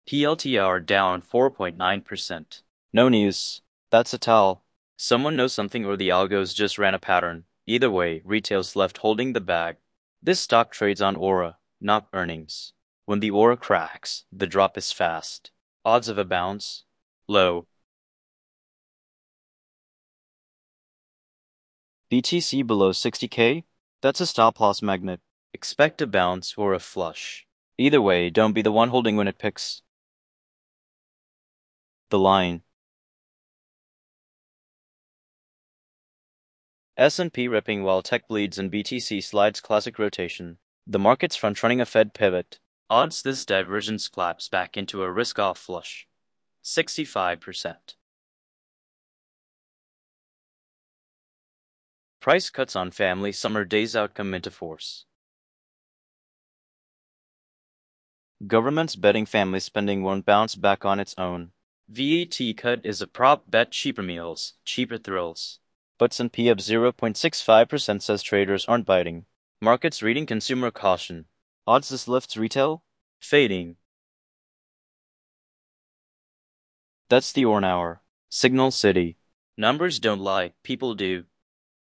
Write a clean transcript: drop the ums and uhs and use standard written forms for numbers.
PLTR down 4.9%. No news. That's a towel. Someone knows something or the algos just ran a pattern. Either way, retail's left holding the bag. This stock trades on aura, not earnings. When the aura cracks, the drop is fast. Odds of a bounce? Low. BTC below 60K? That's a stop loss magnet. Expect a bounce or a flush. Either way, don't be the one holding when it picks. The line. S&P ripping while tech bleeds and BTC slides classic rotation. The market's front-running a Fed pivot. Odds this divergence collapse back into a risk-off flush. 65%. Price cuts on family summer days out come into force. Government's betting family spending won't bounce back on its own. VAT cut is a prop bet, cheaper meals, cheaper thrills. But S&P up 0.65% says traders aren't biting. Markets reading consumer caution. Odds this lifts retail? Fading. That's the Orn Hour. Signal City. Numbers don't lie, people do.